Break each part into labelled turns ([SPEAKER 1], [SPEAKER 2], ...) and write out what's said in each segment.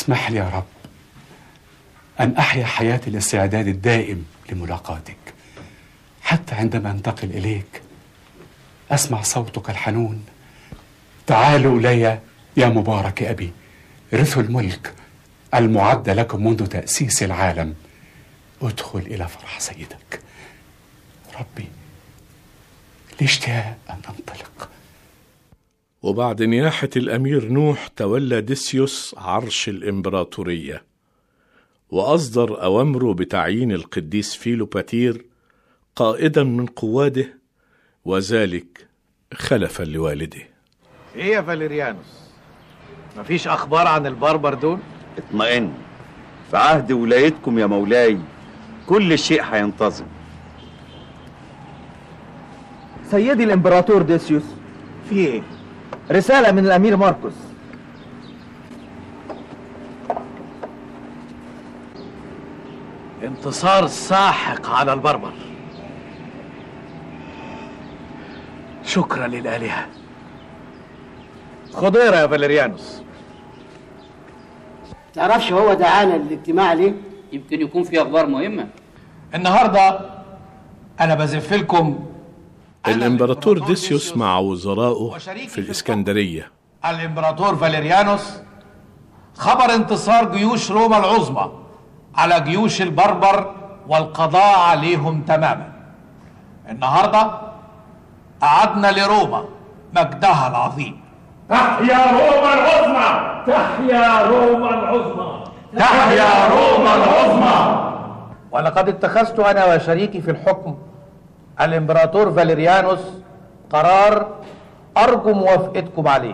[SPEAKER 1] اسمح لي يا رب أن أحيا حياة الاستعداد الدائم لملاقاتك، حتى عندما أنتقل إليك أسمع صوتك الحنون: تعالوا إلي يا مبارك أبي، رثوا الملك المعد لكم منذ تأسيس العالم، ادخل إلى فرح سيدك. ربي، الاشتياق أن أنطلق.
[SPEAKER 2] وبعد نياحة الأمير نوح تولى ديسيوس عرش الإمبراطورية، وأصدر أوامره بتعيين القديس فيلوباتير قائدا من قواده، وذلك خلفا لوالده.
[SPEAKER 3] ايه يا فاليريانوس، مفيش أخبار عن البربر دول؟
[SPEAKER 4] اطمئن، في عهد ولايتكم يا مولاي كل شيء هينتظم.
[SPEAKER 5] سيدي الامبراطور ديسيوس،
[SPEAKER 3] في ايه؟
[SPEAKER 5] رسالة من الأمير ماركوس.
[SPEAKER 3] انتصار ساحق على البربر. شكرا للآلهة. خضيرة يا فاليريانوس.
[SPEAKER 6] تعرفش هو دعانا للاجتماع ليه؟
[SPEAKER 7] يمكن يكون في أخبار مهمة.
[SPEAKER 3] النهاردة أنا بزف لكم
[SPEAKER 2] الإمبراطور ديسيوس مع وزرائه في الإسكندرية.
[SPEAKER 3] الإمبراطور فاليريانوس خبر انتصار جيوش روما العظمى على جيوش البربر والقضاء عليهم تماما. النهاردة أعدنا لروما مجدها العظيم.
[SPEAKER 8] تحيا روما العظمى! تحيا روما العظمى!
[SPEAKER 3] تحيا روما العظمى! ولقد اتخذت أنا وشريكي في الحكم الإمبراطور فاليريانوس قرار أرجو موافقتكم عليه.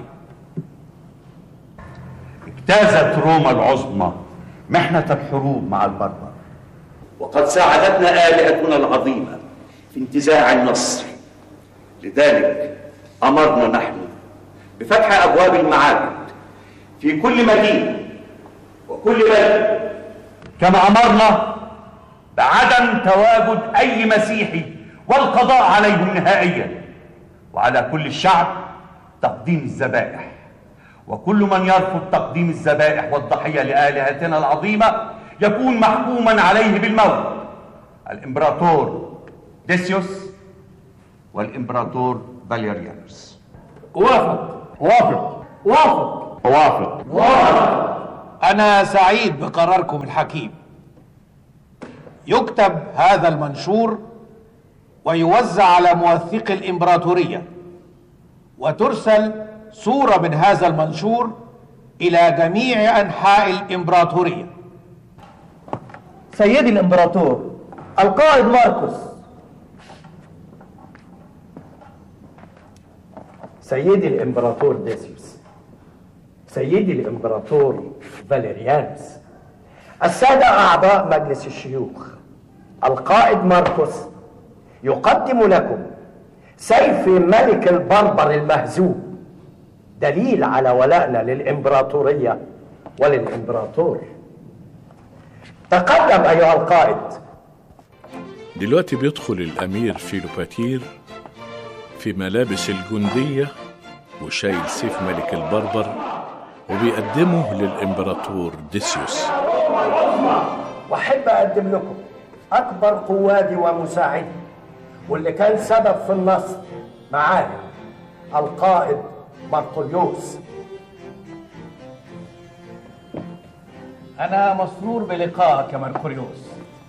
[SPEAKER 4] اجتازت روما العظمى محنة الحروب مع البربر، وقد ساعدتنا آلهتنا العظيمة في انتزاع النصر. لذلك أمرنا نحن بفتح أبواب المعابد في كل مدينة وكل بلد، كما أمرنا بعدم تواجد أي مسيحي والقضاء عليهم نهائيا، وعلى كل الشعب تقديم الذبائح، وكل من يرفض تقديم الذبائح والضحية لآلهتنا العظيمة يكون محكوما عليه بالموت. الإمبراطور ديسيوس والإمبراطور فاليريانوس.
[SPEAKER 3] وافق.
[SPEAKER 8] وافق.
[SPEAKER 3] وافق.
[SPEAKER 8] وافق.
[SPEAKER 3] وافق. أنا سعيد بقراركم الحكيم. يكتب هذا المنشور ويوزع على موثق الإمبراطورية، وترسل صورة من هذا المنشور إلى جميع أنحاء الإمبراطورية.
[SPEAKER 5] سيدي الامبراطور، القائد ماركوس. سيدي الامبراطور ديسيوس، سيدي الامبراطور فاليريانوس، السادة أعضاء مجلس الشيوخ، القائد ماركوس يقدم لكم سيف ملك البربر المهزوم، دليل على ولائنا للإمبراطورية وللإمبراطور. تقدم أيها القائد.
[SPEAKER 2] دلوقتي بيدخل الأمير فيلوباتير في ملابس الجندية وشايل سيف ملك البربر، وبيقدمه للإمبراطور ديسيوس.
[SPEAKER 5] وأحب أقدم لكم أكبر قوادي ومساعدي، واللي كان سبب في النصر معانا، القائد ماركوليوس.
[SPEAKER 3] أنا مسرور بلقائك يا ماركوليوس،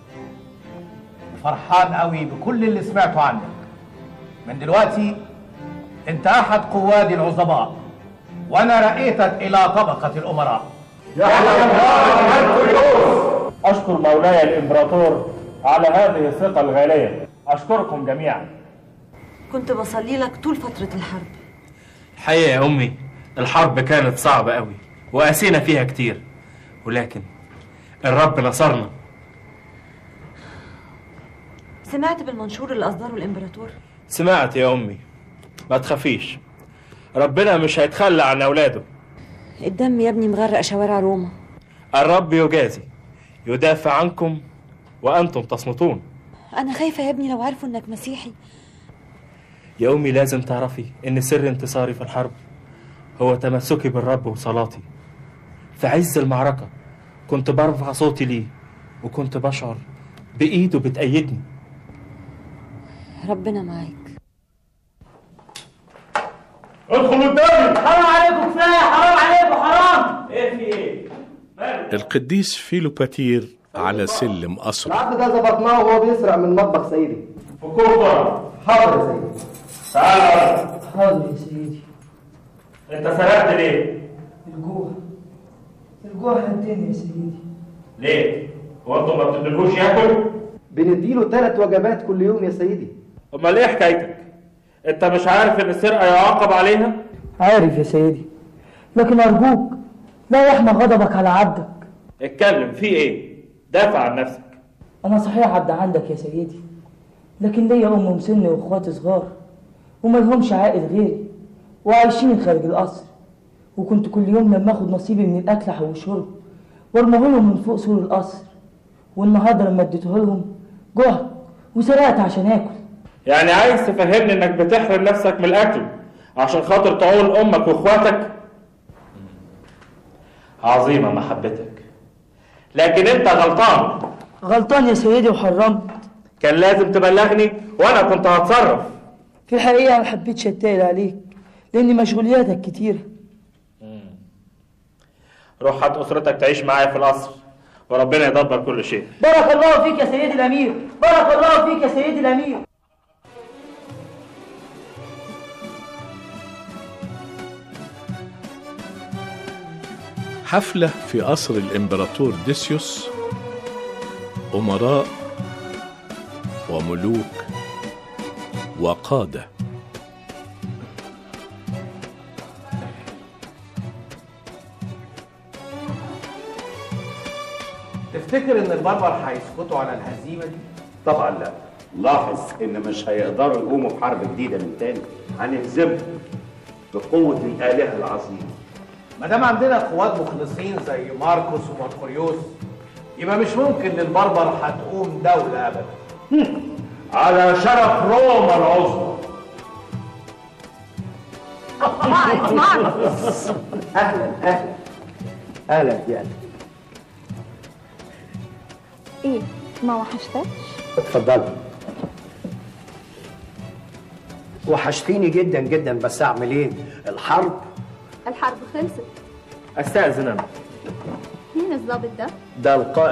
[SPEAKER 3] فرحان قوي بكل اللي سمعته عنك. من دلوقتي أنت أحد قوادي العظماء، وأنا رقيتك إلى طبقة الأمراء.
[SPEAKER 8] أشكر مولاي الإمبراطور على هذه الثقة الغالية. أشكركم جميعا.
[SPEAKER 9] كنت بصلي لك طول فترة الحرب.
[SPEAKER 10] الحقيقة يا أمي الحرب كانت صعبة قوي وقاسينا فيها كتير، ولكن الرب نصرنا.
[SPEAKER 9] سمعت بالمنشور اللي أصدره الإمبراطور؟
[SPEAKER 10] سمعت يا أمي، ما تخافيش، ربنا مش هيتخلى عن أولاده.
[SPEAKER 9] الدم يا ابني مغرق شوارع روما.
[SPEAKER 10] الرب يجازي، يدافع عنكم وأنتم تصمتون.
[SPEAKER 9] أنا خايفة يا ابني لو عرفوا إنك مسيحي.
[SPEAKER 10] يا أمي لازم تعرفي إن سر انتصاري في الحرب هو تمسكي بالرب وصلاتي. في عز المعركة كنت برفع صوتي ليه، وكنت بشعر بإيده بتأيدني.
[SPEAKER 9] ربنا معاك.
[SPEAKER 8] ادخل قدامي.
[SPEAKER 6] حرام عليكم كفايه، حرام عليكم، حرام.
[SPEAKER 8] ايه في ايه؟
[SPEAKER 2] القديس فيلوباتير على سلم قصره.
[SPEAKER 11] العبد ده ظبطناه وهو بيسرق من مطبخ سيدي.
[SPEAKER 8] فكوفة.
[SPEAKER 11] حاضر يا سيدي.
[SPEAKER 8] تعال.
[SPEAKER 6] حاضر يا سيدي.
[SPEAKER 8] انت سرقت ليه؟
[SPEAKER 6] الجوع هدني يا سيدي.
[SPEAKER 8] ليه؟ هو انتوا ما بتدلوش ياكل؟
[SPEAKER 11] بنديله 3 وجبات كل يوم يا سيدي.
[SPEAKER 8] امال ايه حكايتك؟ انت مش عارف ان السرقه يعاقب عليها؟
[SPEAKER 6] عارف يا سيدي، لكن ارجوك لا يحمى غضبك على عبدك.
[SPEAKER 8] اتكلم، في ايه؟ دافع عن نفسك.
[SPEAKER 6] انا صحيح عبد عندك يا سيدي، لكن ليا ام مسن واخواتي صغار وما لهمش عائل غيري وعايشين خارج القصر، وكنت كل يوم لما اخد نصيبي من الاكل وشرب وارميه لهم من فوق سور القصر، والنهارده لما اديته لهم جهد وسرقت عشان اكل.
[SPEAKER 8] يعني عايز تفهمني انك بتحرم نفسك من الاكل عشان خاطر تعول امك واخواتك؟ عظيمه محبتك، لكن انت غلطان.
[SPEAKER 6] غلطان يا سيدي وحرمت.
[SPEAKER 8] كان لازم تبلغني وانا كنت هتصرف.
[SPEAKER 6] في الحقيقه ما حبيتش اتقل عليك لان مشغولياتك كتيره.
[SPEAKER 8] روح هات اسرتك تعيش معايا في القصر وربنا يدبر كل شيء.
[SPEAKER 6] بارك الله فيك يا سيدي الامير، بارك الله فيك يا سيدي الامير.
[SPEAKER 2] حفلة في قصر الإمبراطور ديسيوس، أمراء وملوك وقادة.
[SPEAKER 3] تفتكر ان البربر هيسكتوا على الهزيمه دي؟
[SPEAKER 4] طبعا لا. لاحظ ان مش هيقدروا يقوموا بحرب جديده من تاني، هنهزمهم بقوه الالهه العظيمه.
[SPEAKER 3] ما دام عندنا قوات مخلصين زي ماركوس وماركوريوس، يبقى مش ممكن للبربر هتقوم دوله ابدا.
[SPEAKER 8] على شرف روما العظمى.
[SPEAKER 11] اهلا يعني.
[SPEAKER 12] ايه ما وحشتكش؟
[SPEAKER 5] اتفضلي. وحشتيني جدا جدا، بس اعمل ايه؟ الحرب
[SPEAKER 12] الحرب خلصت.
[SPEAKER 10] استأذن انا.
[SPEAKER 12] مين الضابط ده؟
[SPEAKER 5] ده القائد